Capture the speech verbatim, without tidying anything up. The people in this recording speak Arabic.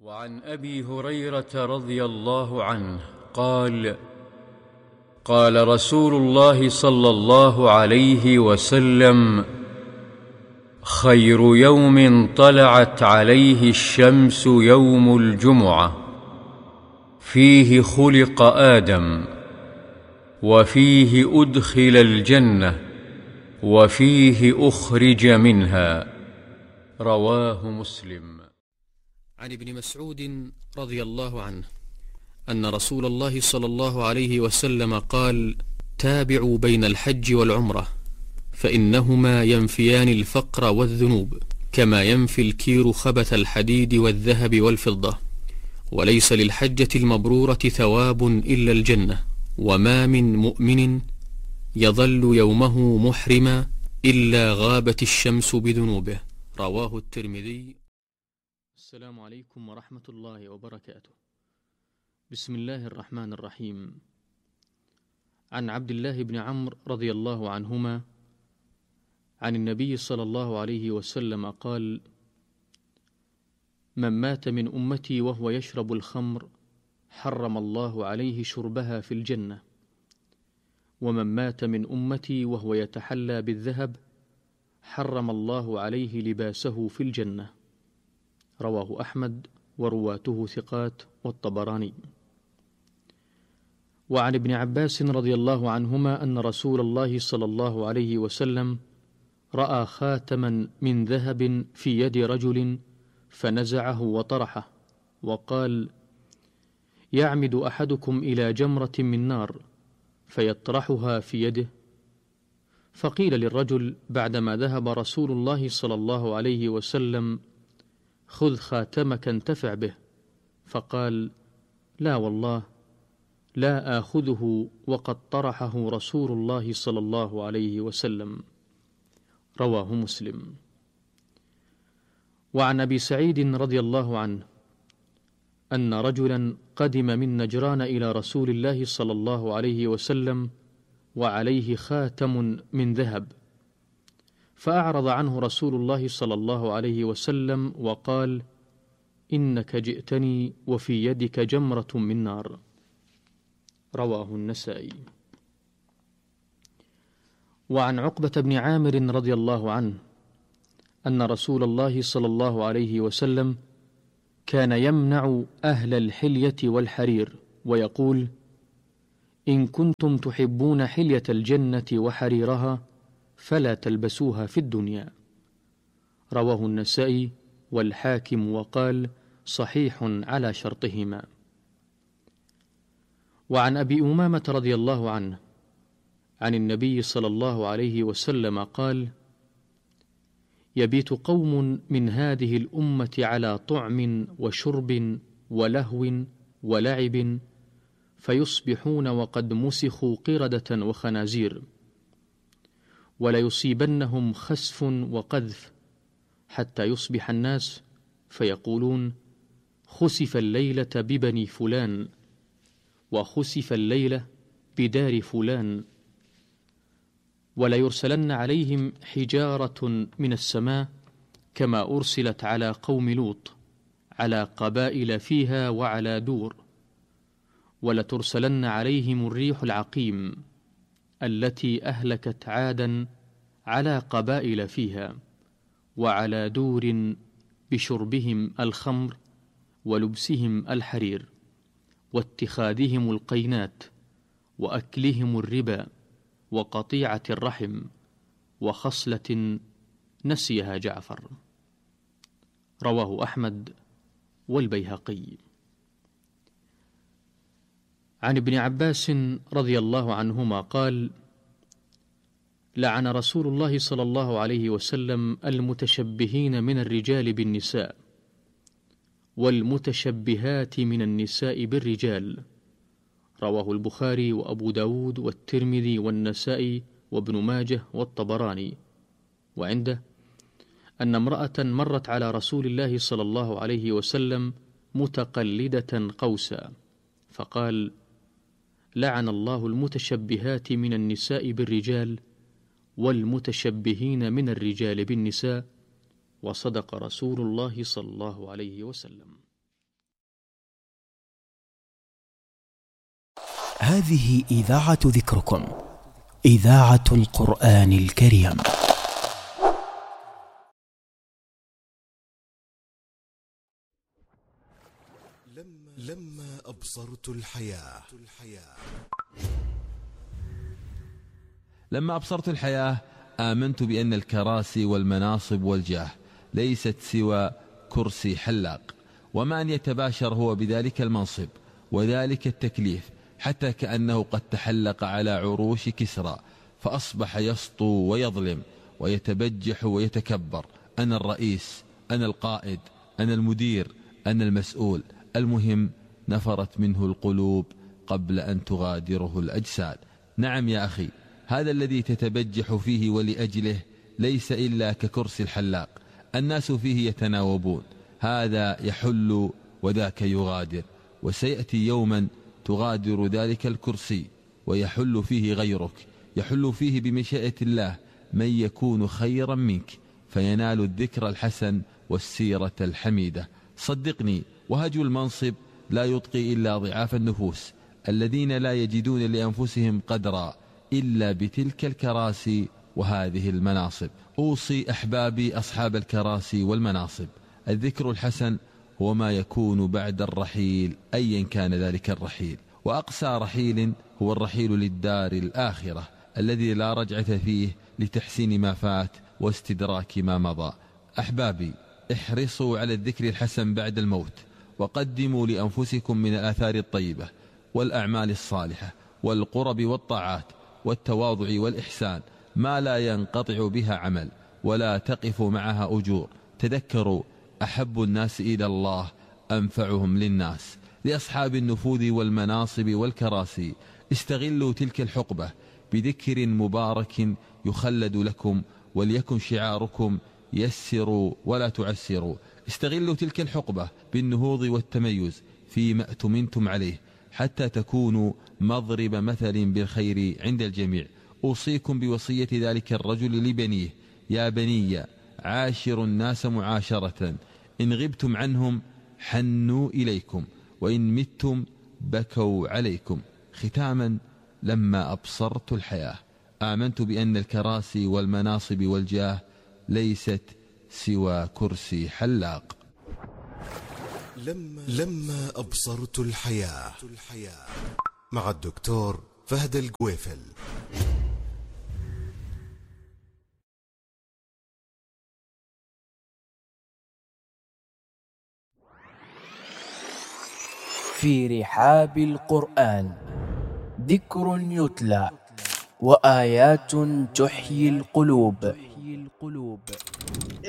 وعن أبي هريرة رضي الله عنه قال: قال رسول الله صلى الله عليه وسلم: خير يوم طلعت عليه الشمس يوم الجمعة، فيه خلق آدم، وفيه أدخل الجنة، وفيه أخرج منها. رواه مسلم. عن ابن مسعود رضي الله عنه أن رسول الله صلى الله عليه وسلم قال: تابعوا بين الحج والعمرة، فإنهما ينفيان الفقر والذنوب كما ينفي الكير خبث الحديد والذهب والفضة، وليس للحجة المبرورة ثواب إلا الجنة، وما من مؤمن يظل يومه محرما إلا غابت الشمس بذنوبه. رواه الترمذي. السلام عليكم ورحمة الله وبركاته. بسم الله الرحمن الرحيم. عن عبد الله بن عمرو رضي الله عنهما عن النبي صلى الله عليه وسلم قال: من مات من أمتي وهو يشرب الخمر حرم الله عليه شربها في الجنة، ومن مات من أمتي وهو يتحلى بالذهب حرم الله عليه لباسه في الجنة. رواه أحمد ورواته ثقات والطبراني. وعن ابن عباس رضي الله عنهما أن رسول الله صلى الله عليه وسلم رأى خاتما من ذهب في يد رجل فنزعه وطرحه، وقال: يعمد أحدكم إلى جمرة من نار فيطرحها في يده. فقيل للرجل بعدما ذهب رسول الله صلى الله عليه وسلم: خذ خاتمك انتفع به. فقال: لا والله لا آخذه وقد طرحه رسول الله صلى الله عليه وسلم. رواه مسلم. وعن أبي سعيد رضي الله عنه أن رجلا قدم من نجران إلى رسول الله صلى الله عليه وسلم وعليه خاتم من ذهب، فأعرض عنه رسول الله صلى الله عليه وسلم وقال: إنك جئتني وفي يدك جمرة من نار. رواه النسائي. وعن عقبة بن عامر رضي الله عنه أن رسول الله صلى الله عليه وسلم كان يمنع أهل الحلية والحرير ويقول: إن كنتم تحبون حلية الجنة وحريرها فلا تلبسوها في الدنيا. رواه النسائي والحاكم وقال: صحيح على شرطهما. وعن أبي أمامة رضي الله عنه عن النبي صلى الله عليه وسلم قال: يبيت قوم من هذه الأمة على طعم وشرب ولهو ولعب، فيصبحون وقد مسخوا قردة وخنازير، وليصيبنهم خسف وقذف، حتى يصبح الناس فيقولون: خسف الليلة ببني فلان، وخسف الليلة بدار فلان، وليرسلن عليهم حجارة من السماء كما أرسلت على قوم لوط، على قبائل فيها وعلى دور، ولترسلن عليهم الريح العقيم التي أهلكت عادا، على قبائل فيها وعلى دور، بشربهم الخمر ولبسهم الحرير واتخاذهم القينات وأكلهم الربا وقطيعة الرحم وخصلة نسيها جعفر. رواه أحمد والبيهقي. عن ابن عباس رضي الله عنهما قال: لعن رسول الله صلى الله عليه وسلم المتشبهين من الرجال بالنساء، والمتشبهات من النساء بالرجال. رواه البخاري وأبو داود والترمذي والنسائي وابن ماجه والطبراني. وعنده أن امرأة مرت على رسول الله صلى الله عليه وسلم متقلدة قوسا، فقال: لعن الله المتشبهات من النساء بالرجال والمتشبهين من الرجال بالنساء، وصدق رسول الله صلى الله عليه وسلم. هذه إذاعة ذكركم، إذاعة القرآن الكريم. لما أبصرت الحياة لما أبصرت الحياة آمنت بأن الكراسي والمناصب والجاه ليست سوى كرسي حلاق، وما أن يتباشر هو بذلك المنصب وذلك التكليف، حتى كأنه قد تحلق على عروش كسرى، فأصبح يسطو ويظلم ويتبجح ويتكبر: أنا الرئيس، أنا القائد، أنا المدير، أنا المسؤول. المهم نفرت منه القلوب قبل أن تغادره الأجساد. نعم يا أخي، هذا الذي تتبجح فيه ولأجله ليس إلا ككرسي الحلاق، الناس فيه يتناوبون، هذا يحل وذاك يغادر، وسيأتي يوما تغادر ذلك الكرسي ويحل فيه غيرك، يحل فيه بمشيئة الله من يكون خيرا منك، فينال الذكر الحسن والسيرة الحميدة. صدقني، وهج المنصب لا يطقي إلا ضعاف النفوس الذين لا يجدون لأنفسهم قدرا إلا بتلك الكراسي وهذه المناصب. أوصي أحبابي أصحاب الكراسي والمناصب: الذكر الحسن هو ما يكون بعد الرحيل أيا كان ذلك الرحيل، وأقسى رحيل هو الرحيل للدار الآخرة الذي لا رجعة فيه لتحسين ما فات واستدراك ما مضى. أحبابي، احرصوا على الذكر الحسن بعد الموت، وقدموا لأنفسكم من الآثار الطيبة والأعمال الصالحة والقرب والطاعات والتواضع والإحسان ما لا ينقطع بها عمل ولا تقف معها أجور. تذكروا: أحب الناس إلى الله أنفعهم للناس. لأصحاب النفوذ والمناصب والكراسي، استغلوا تلك الحقبة بذكر مبارك يخلد لكم، وليكن شعاركم: يسروا ولا تعسروا. استغلوا تلك الحقبة بالنهوض والتميز فيما اؤتمنتم عليه، حتى تكونوا مضرب مثل بالخير عند الجميع. أوصيكم بوصية ذلك الرجل لبنيه: يا بني، عاشروا الناس معاشرة، إن غبتم عنهم حنوا إليكم، وإن متم بكوا عليكم. ختاما، لما أبصرت الحياة آمنت بأن الكراسي والمناصب والجاه ليست سوى كرسي حلاق. لما, لما أبصرت الحياة مع الدكتور فهد الجويفل. في رحاب القرآن ذكر يتلى وآيات تحيي القلوب.